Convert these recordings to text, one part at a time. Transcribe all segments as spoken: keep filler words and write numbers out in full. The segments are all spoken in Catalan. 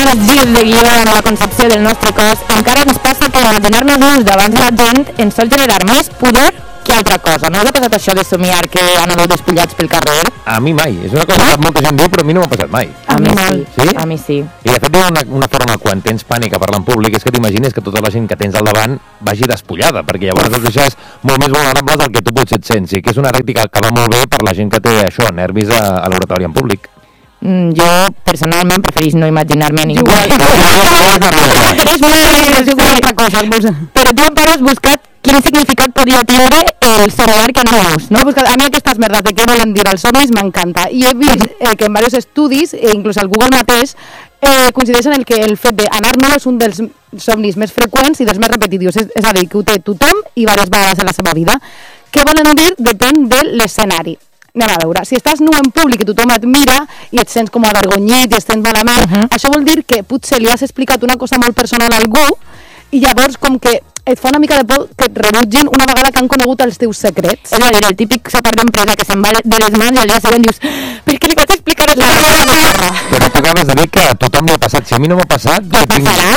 els girs de guió en la concepció del nostre cos, encara ens passa que imaginar-nos davant de la gent ens sol generar més pudor que altra cosa. No us ha passat això de somiar que anàveu despullats pel carrer? A mi mai. És una cosa que molta gent diu, però a mi no m'ha passat mai. A mi sí. Sí? A mi sí. I de fet hi ha una, una forma, quan tens pànic a parlar en públic, és que t'imagines que tota la gent que tens al davant vagi despullada, perquè llavors et deixes molt més vulnerable del que tu potser et sents, i que és una tàctica que va molt bé per la gent que té això, nervis a, a l'oratori en públic. Mm, jo, personalment, preferís no imaginar-me a ningú. Però tu, Amparo, has buscat quin significat podria tindre el somiar que anàvem, no? A mi aquestes merdes de què volen dir els somnis m'encanta. I he vist eh, que en diversos estudis, e inclús al Google mateix, eh, coincideixen en que el fet d'anar nu és un dels somnis més freqüents i dels més repetitius. És, és a dir, que ho té tothom i diverses vegades en la seva vida. Què volen dir? Depèn de l'escenari. Anem a veure, si estàs nu en públic i tothom et mira i et sents com avergonyit i et sents malament, uh -huh. això vol dir que potser li has explicat una cosa molt personal a algú i llavors com que et fa una mica de por que et rebutgin una vegada que han conegut els teus secrets. És a dir, el típic sopar d'empresa que se'n va de les mans i al dia següent dius per què li vaig explicar la cosa? Però tu acabes de dir que a tothom li ha passat. Si a mi no m'ha passat... Què passarà?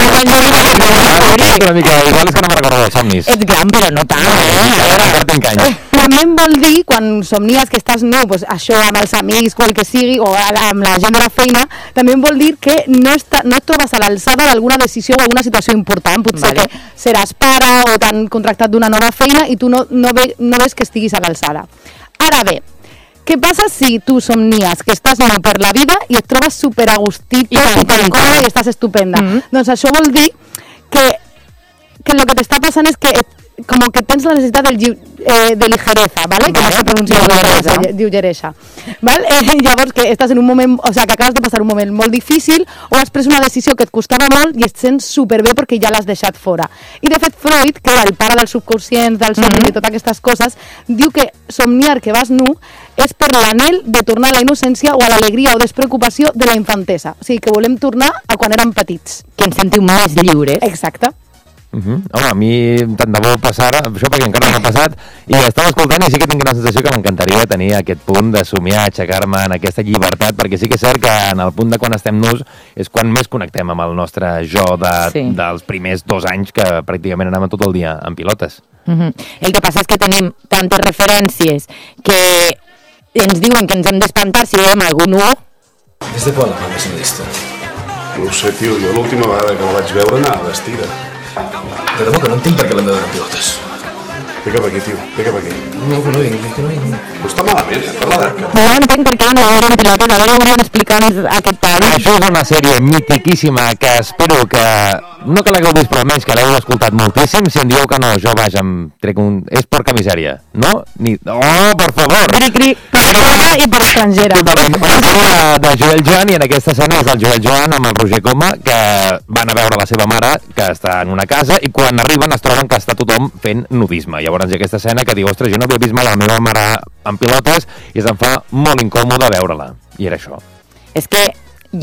Una mica, igual és que no me'n recordo dels somnis. Ets gran, però no tant, eh? A veure, tinc anys. També vol dir, quan somnies que estàs nu, pues, això amb els amics, qual que sigui, o amb la gent de la feina, també vol dir que no, està, no et trobes a l'alçada d'alguna decisió o alguna situació important. Potser vale. que seràs pare o t'han contractat d'una nova feina i tu no, no, ve, no ves que estiguis a l'alçada. Ara bé, què passa si tu somnies que estàs nu per la vida i et trobes superagustita, supercòmoda i estàs estupenda? Mm-hmm. Doncs això vol dir que, que el que t'està passant és que et, com que tens la necessitat del, eh, de ligereza, ¿vale? Vale, que no se pronuncia ligereza, lligeresa. ¿Vale? Eh, llavors que estàs en un moment, o sea, que acabes de passar un moment molt difícil o has pres una decisió que et costava molt i et sents superbé perquè ja l'has deixat fora. I de fet Freud, que era el pare dels subconscients, dels somnis mm-hmm. i totes aquestes coses, diu que somniar que vas nu és per l'anhel de tornar a la innocència o a l'alegria o despreocupació de la infantesa. O sigui, que volem tornar a quan érem petits. Que ens sentim més lliures. Exacte. Uh -huh. Home, a mi tant de bo passar això perquè encara no m'ha passat i estava escoltant i sí que tinc una sensació que m'encantaria tenir aquest punt de somiar, aixecar-me en aquesta llibertat, perquè sí que és cert que en el punt de quan estem nus és quan més connectem amb el nostre jo de, sí. dels primers dos anys que pràcticament anàvem tot el dia en pilotes. Uh -huh. El que passa és que tenim tantes referències que ens diuen que ens hem d'espantar si veiem algú nu. Des de quan la mama s'ha vist? No ho sé, tio, jo l'última vegada que la vaig veure anava vestida. De debò que no entenc per què l'hem de donar pilotes. Ve cap aquí, tio, ve cap aquí. No, que no vingui, que no vingui. Però està malament, eh, per la daca. No entenc per què no veuen pilotes, a veure hauríem d'explicar-nos aquest tal. Això és una sèrie mitiquíssima que espero que... No que l'hagueu vist, però almenys que l'heu escoltat moltíssim. Si em dieu que no, jo vaja, em trec un... És porca misèria, no? Ni... Oh, per favor! Cri, cri, per fora i per estrangera. Totalment. Una sèrie de Joel Joan, i en aquesta escena és el Joel Joan amb el Roger Coma, que van a veure la seva mare, que està en una casa, i quan arriben es troben que està tothom fent nudisme. Llavors hi ha aquesta escena que diu, ostres, jo no havia vist mai la meva mare en pilotes i se'm fa molt incòmode veure-la. I era això. És que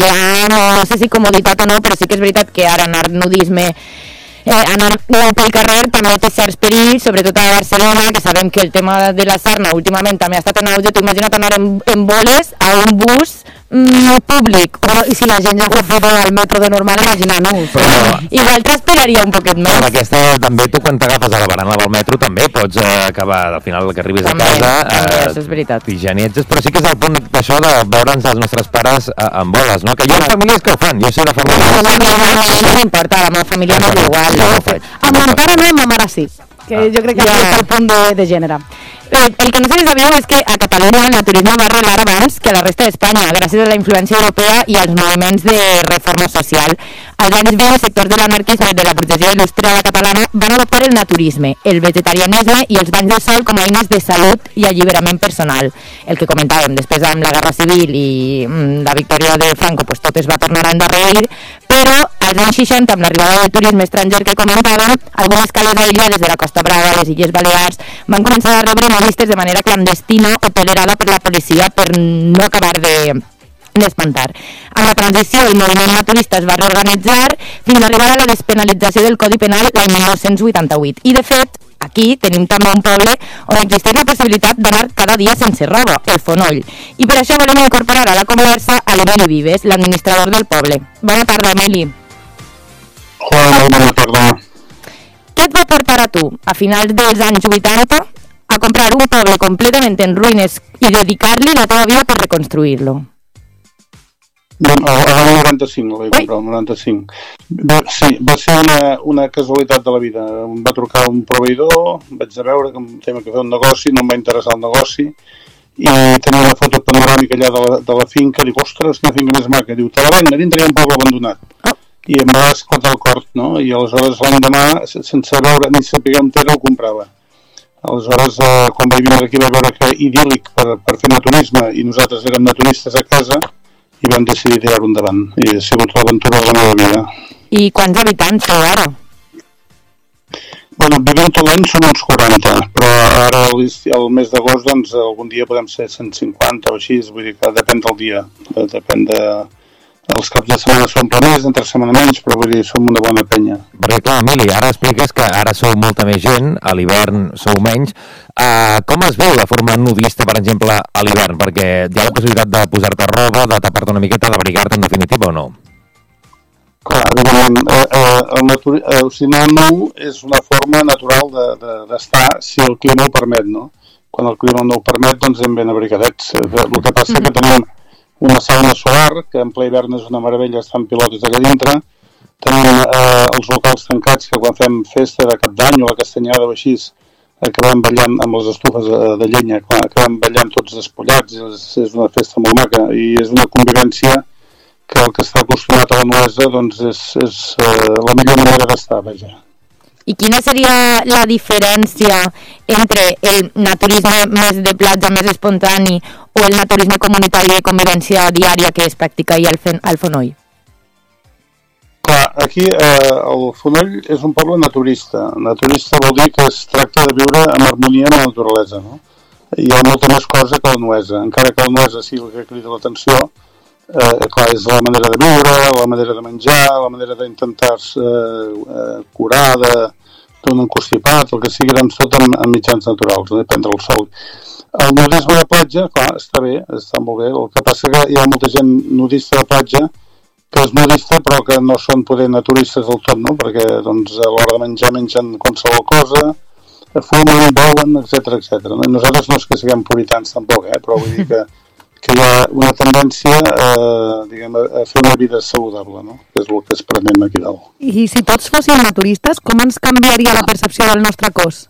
ja no sé si comoditat o no, però sí que és veritat que ara anar nudisme, eh, anar pel carrer també té certs perills, sobretot a Barcelona, que sabem que el tema de la sarna últimament també ha estat en auge. Tu imagina't anar en, en boles a un bus mm, públic, però i si la gent ja ho fa al metro de normal, imagina-nos. Però... Igual t'esperaria un poquet més. Però aquesta, també tu quan t'agafes a la barana del metro també pots eh, acabar, al final que arribis també, a casa també, eh, això és veritat. higienitzes, però sí que és el punt d'això de veure'ns els nostres pares eh, en boles, no? Que hi ha famílies que ho fan, jo sé de famílies... No m'importa, la meva família no és igual. Amb ma pare no, amb ma mare sí, que ah. jo crec que ja és el punt de, de gènere. El, el que no sé si sabíeu és que a Catalunya el naturisme va arrelar abans que a la resta d'Espanya, gràcies a la influència europea i als moviments de reforma social. Als anys vint, sectors de l'anarquisme i de la burgesia il·lustrada catalana van adoptar el naturisme, el vegetarianisme i els banys de sol com a eines de salut i alliberament personal. El que comentàvem, després amb la Guerra Civil i mm, la victòria de Franco, pues tot es va tornar a endarrerir, però als anys seixanta, amb l'arribada del turisme estranger que comentàvem, algunes cales aïllades de la Costa Brava, les Illes Balears, van començar a rebre nudistes de manera clandestina o tolerada per la policia per no acabar de d'espantar. Amb la transició, el moviment naturista es va reorganitzar fins a arribar a la despenalització del Codi Penal l'any mil nou-cents vuitanta-vuit. I, de fet, Aquí tenim també un poble on existeix la possibilitat d'anar cada dia sense roba, el Fonoll. I per això volem incorporar a la conversa a l'Emili Vives, l'administrador del poble. Bona tarda, Emili. Hola, bona tarda. Què et va portar a tu, a finals dels anys vuitanta, a comprar un poble completament en ruïnes i dedicar-li la teva vida per reconstruir-lo? Bueno, l'any noranta-cinc, la vaig comprar, el noranta-cinc. Va, sí, va ser una, una casualitat de la vida. Em va trucar un proveïdor, vaig a veure que em tenia que fer un negoci, no em va interessar el negoci, i tenia una foto panoràmica allà de la, de la finca, dic, ostres, quina finca més maca. Diu, te la venc, a dintre hi ha un poble abandonat. Oh. I em va esclatar el cor, no? I aleshores l'endemà, sense veure ni saber on era, ho comprava. Aleshores, eh, quan vaig vindre aquí, vaig veure que idíl·lic per, per fer naturisme, i nosaltres érem naturistes a casa, i vam decidir tirar-ho endavant. I ha sigut l'aventura de la meva vida. I quants habitants sou ara? Bueno, vivim tot l'any són uns quaranta, però ara el mes d'agost, doncs, algun dia podem ser cent cinquanta o així, vull dir que depèn del dia. Depèn de... Els caps de setmana són més, entre setmana menys, però vull dir, som una bona penya. Perquè, clar, Emili, ara expliques que ara sou molta més gent, a l'hivern sou menys. Uh, com es veu la forma nudista, per exemple, a l'hivern? Perquè hi ha la possibilitat de posar-te roba, de tapar-te una miqueta, d'abrigar-te en definitiva o no? Clar, evidentment, eh, eh, el, natur... eh, o sigui, anar nu és una forma natural d'estar de, de, si el clima ho permet, no? Quan el clima no ho permet, doncs hem ben abrigadets. El que passa és que tenim una sauna solar, que en ple hivern és una meravella, estan pilotes allà dintre. Tenim eh, els locals tancats, que quan fem festa de cap d'any o la castanyada o així, acabem ballant amb les estufes de llenya, clar, acabem ballant tots despullats, és, és una festa molt maca, i és una convivència que el que està acostumat a la nuesa, doncs és, és eh, la millor manera d'estar, vaja. I quina seria la diferència entre el naturisme més de platja, més espontani, o el naturisme comunitari de convivència diària que es practica ahir al, al Fonoll? Clar, aquí eh, el Fonoll és un poble naturista. Naturista vol dir que es tracta de viure en harmonia amb la naturalesa, no? Hi ha molta més cosa que la nuesa, encara que la nuesa sigui el que crida l'atenció. Eh, clar, és la manera de viure, la manera de menjar, la manera d'intentar-se eh, curar d'un encostipat, el que sigui, doncs tot amb, amb mitjans naturals, de prendre el sol. El nudisme de platja, clar, està bé, està molt bé. El que passa que hi ha molta gent nudista de platja que és nudista però que no són poder naturistes del tot, no? Perquè doncs, a l'hora de menjar mengen qualsevol cosa, fumen, beuen, etcètera, etcètera. I nosaltres no és que siguem puritans tampoc, eh? Però vull dir que que hi ha una tendència eh, diguem, a fer una vida saludable, no? Que és el que es prenem aquí dalt. I si tots fóssim naturistes, com ens canviaria la percepció del nostre cos?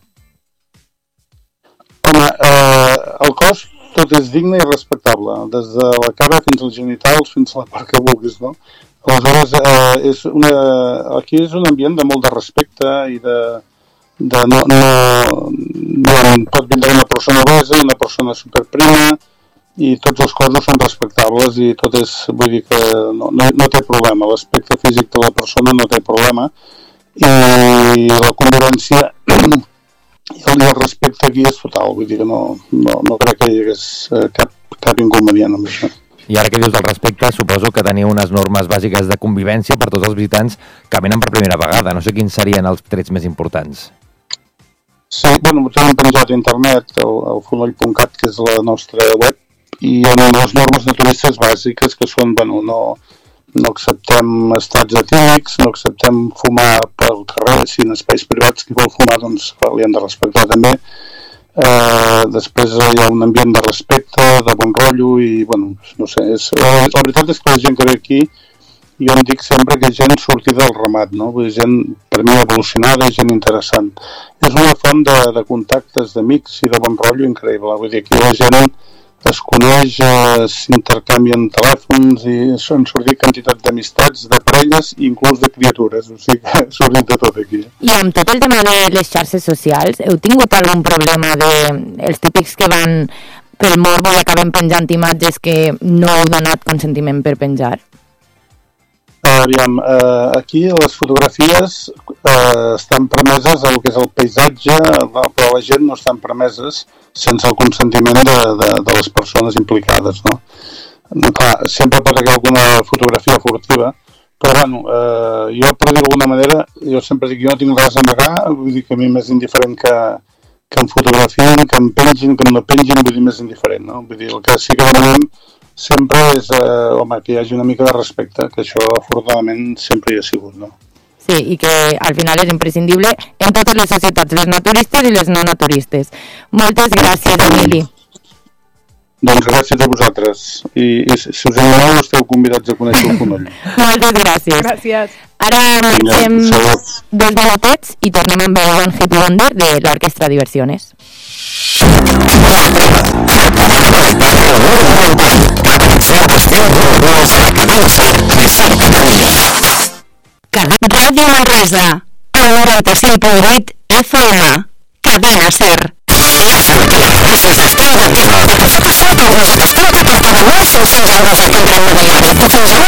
Home, eh, el cos tot és digne i respectable, des de la cara fins als genitals, fins a la part que vulguis, no? Aleshores, eh, és una, aquí és un ambient de molt de respecte i de, de no, no, no pot vindre una persona obesa, una persona superprima, i tots els cossos són respectables i tot és, vull dir que no, no, no té problema, l'aspecte físic de la persona no té problema i la convivència i el respecte aquí és total, vull dir que no, no, no crec que hi hagués cap, cap inconvenient amb això. I ara que dius del respecte, suposo que teniu unes normes bàsiques de convivència per tots els visitants que venen per primera vegada, no sé quins serien els trets més importants. Sí, bueno, tenim penjat a internet, el, el fonoll punt cat, que és la nostra web, i en les normes naturistes bàsiques que són, bueno, no, no acceptem estats etílics, no acceptem fumar pel carrer, si en espais privats qui vol fumar, doncs li hem de respectar també. Eh, després hi ha un ambient de respecte, de bon rotllo i, bueno, no sé, és, la, la veritat és que la gent que ve aquí, jo em dic sempre que gent sortida del ramat, no? Vull dir, gent per mi evolucionada, gent interessant. És una font de, de contactes, d'amics i de bon rotllo increïble, vull dir, aquí la gent es coneix, eh, s'intercanvien telèfons i són sortit quantitat d'amistats, de parelles i inclús de criatures, o sigui que sortit de tot aquí. I amb tot el tema de les xarxes socials, heu tingut algun problema de els típics que van pel morbo i acaben penjant imatges que no heu donat consentiment per penjar? Aviam, eh, aquí les fotografies eh, estan permeses el que és el paisatge, però la gent no estan permeses sense el consentiment de, de, de les persones implicades, no? Clar, sempre pot haver alguna fotografia furtiva, Però, bueno, eh, jo, per dir d'alguna manera, jo sempre dic, jo no tinc res a amagar, vull dir que a mi m'és indiferent que, que em fotografien, que em pengin, que no pengin, vull dir, m'és indiferent, no? Vull dir, el que sí que demanem sempre és, eh, home, que hi hagi una mica de respecte, que això, afortunadament, sempre hi ha sigut, no? Sí, i que al final és imprescindible en totes les societats, les naturistes i les no naturistes. Moltes gràcies, Emili. Doncs gràcies a vosaltres. I, i si us animeu, esteu convidats a conèixer el Fonoll. Moltes gràcies. Gràcies. Ara marxem dos minutets i tornem amb el One Hit Wonder de l'Orquestra Diversiones. Ràdio Manresa, el noranta-cinc punt vuit F M, Cadena Ser. Les empreses d'estada de les de les de les de les de les de les de les de les de les de les de les